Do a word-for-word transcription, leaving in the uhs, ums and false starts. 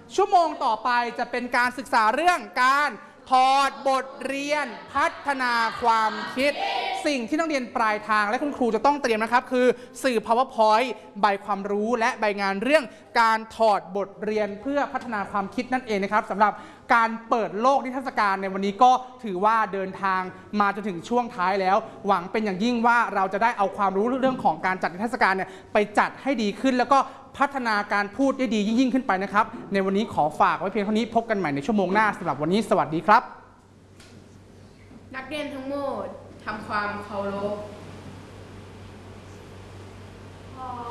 ชั่วโมงต่อไปจะเป็นการศึกษาเรื่องการถอดบทเรียนพัฒนาความคิดสิ่งที่นักเรียนปลายทางและคุณครูจะต้องเตรียมนะครับคือสื่อ PowerPoint ใบความรู้และใบงานเรื่องการถอดบทเรียนเพื่อพัฒนาความคิดนั่นเองนะครับสำหรับการเปิดโลกนิทรรศการในวันนี้ก็ถือว่าเดินทางมาจนถึงช่วงท้ายแล้วหวังเป็นอย่างยิ่งว่าเราจะได้เอาความรู้เรื่องของการจัดนิทรรศการเนี่ยไปจัดให้ดีขึ้นแล้วก็พัฒนาการพูดได้ดียิ่งขึ้นไปนะครับในวันนี้ขอฝากไว้เพียงเท่านี้พบกันใหม่ในชั่วโมงหน้าสำหรับวันนี้สวัสดีครับนักเรียนทั้งหมดทำความเคารพ